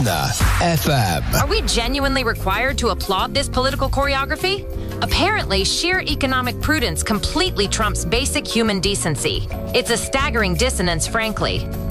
FM. Are we genuinely required to applaud this political choreography? Apparently, sheer economic prudence completely trumps basic human decency. It's a staggering dissonance, frankly.